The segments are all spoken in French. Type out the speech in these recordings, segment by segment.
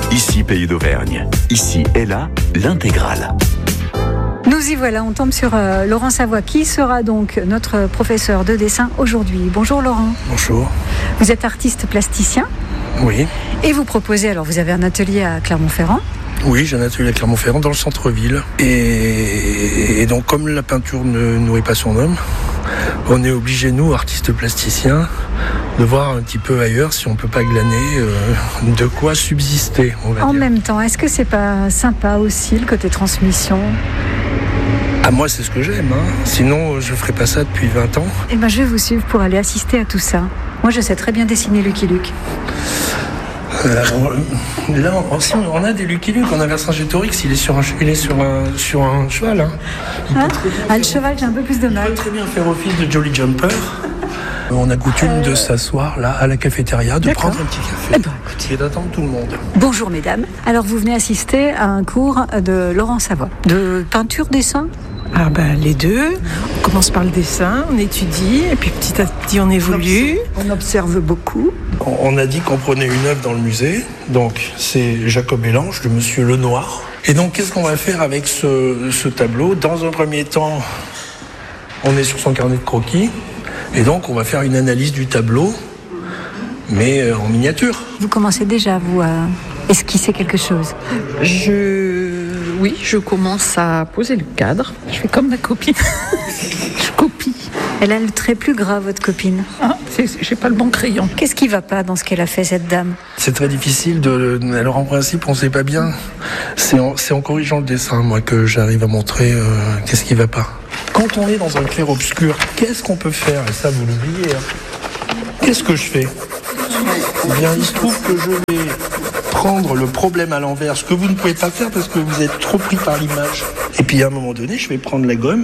Ici, Pays d'Auvergne. Ici et là, l'intégrale. Nous y voilà, on tombe sur Laurent Savoie, qui sera donc notre professeur de dessin aujourd'hui. Bonjour Laurent. Bonjour. Vous êtes artiste plasticien. Oui. Et vous proposez, alors vous avez un atelier à Clermont-Ferrand. Oui, j'ai un atelier à Clermont-Ferrand dans le centre-ville. Et donc comme la peinture ne nourrit pas son homme, on est obligé, nous, artistes plasticiens, de voir un petit peu ailleurs si on ne peut pas glaner de quoi subsister, on va dire. En même temps, est-ce que c'est pas sympa aussi le côté transmission ? Ah, moi, c'est ce que j'aime. Sinon, je ne ferais pas ça depuis 20 ans. Eh ben, je vais vous suivre pour aller assister à tout ça. Moi, je sais très bien dessiner Lucky Luke. Là, on a des Lucky Luke. On a Vercingétorix, il est sur un cheval. Le cheval, j'ai un peu plus de mal. Il peut très bien faire office de Jolly Jumper. On a coutume de s'asseoir là à la cafétéria, de prendre un petit café et d'attendre tout le monde. Bonjour mesdames. Alors vous venez assister à un cours de Laurent Savoie, de peinture, dessin ? Les deux. On commence par le dessin, on étudie, et puis petit à petit on évolue. On observe beaucoup. On a dit qu'on prenait une œuvre dans le musée, donc c'est Jacob et l'Ange de Monsieur Lenoir. Et donc qu'est-ce qu'on va faire avec ce tableau ? Dans un premier temps, on est sur son carnet de croquis, et donc on va faire une analyse du tableau, mais en miniature. Vous commencez déjà, vous, à esquisser quelque chose ? Oui, je commence à poser le cadre. Je fais comme ma copine. Je copie. Elle a le trait plus gras, votre copine. J'ai pas le bon crayon. Qu'est-ce qui va pas dans ce qu'elle a fait, cette dame ? C'est très difficile alors en principe, on sait pas bien. C'est en corrigeant le dessin, moi, que j'arrive à montrer qu'est-ce qui va pas. Quand on est dans un clair-obscur, qu'est-ce qu'on peut faire ? Et ça, vous l'oubliez. Qu'est-ce que je fais ? Eh bien, il se trouve que je vais prendre le problème à l'envers, ce que vous ne pouvez pas faire parce que vous êtes trop pris par l'image. Et puis à un moment donné, je vais prendre la gomme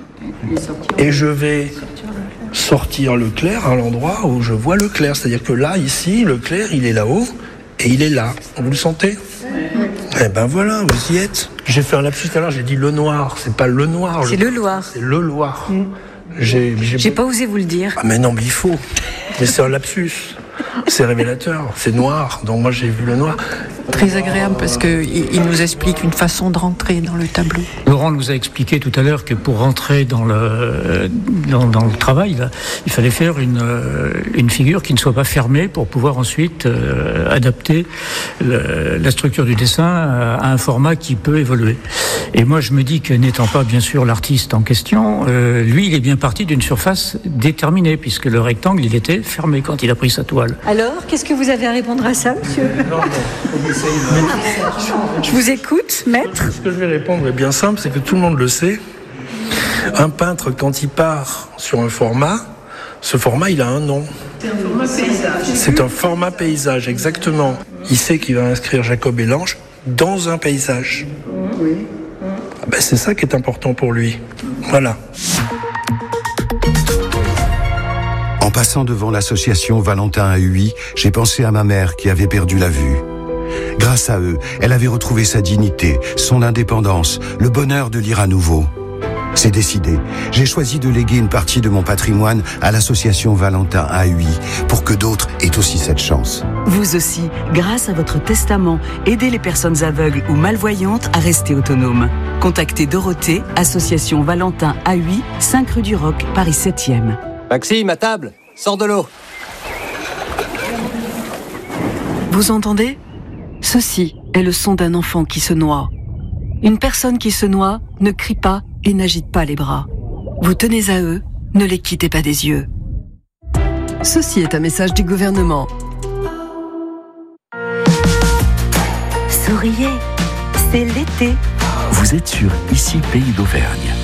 et je vais sortir le clair à l'endroit où je vois le clair. C'est-à-dire que là, ici, le clair, il est là-haut et il est là. Vous le sentez ? Eh ben voilà, vous y êtes. J'ai fait un lapsus tout à l'heure, j'ai dit le noir. C'est pas le noir. C'est le Loir. C'est le Loir. J'ai pas osé vous le dire. Ah mais non, mais il faut. Mais c'est un lapsus. C'est révélateur, c'est noir, donc moi j'ai vu le noir. Très agréable parce qu'il nous explique une façon de rentrer dans le tableau. Laurent nous a expliqué tout à l'heure que pour rentrer dans le travail, là, il fallait faire une figure qui ne soit pas fermée pour pouvoir ensuite adapter la structure du dessin à un format qui peut évoluer. Et moi je me dis que n'étant pas bien sûr l'artiste en question, lui il est bien parti d'une surface déterminée puisque le rectangle il était fermé quand il a pris sa toile. Alors, qu'est-ce que vous avez à répondre à ça, monsieur ? Je vous écoute, maître. Ce que je vais répondre est bien simple, c'est que tout le monde le sait. Un peintre, quand il part sur un format, ce format, il a un nom. C'est un format paysage. C'est un format paysage, exactement. Il sait qu'il va inscrire Jacob et l'Ange dans un paysage. Oui. C'est ça qui est important pour lui. Voilà. En passant devant l'association Valentin à Huy, j'ai pensé à ma mère qui avait perdu la vue. Grâce à eux, elle avait retrouvé sa dignité, son indépendance, le bonheur de lire à nouveau. C'est décidé. J'ai choisi de léguer une partie de mon patrimoine à l'association Valentin à Huy pour que d'autres aient aussi cette chance. Vous aussi, grâce à votre testament, aidez les personnes aveugles ou malvoyantes à rester autonomes. Contactez Dorothée, association Valentin à Huy, 5 rue du Roc, Paris 7e. Maxime, à table, sors de l'eau. Vous entendez ? Ceci est le son d'un enfant qui se noie. Une personne qui se noie ne crie pas et n'agite pas les bras. Vous tenez à eux, ne les quittez pas des yeux. Ceci est un message du gouvernement. Souriez, c'est l'été. Vous êtes sur Ici, Pays d'Auvergne.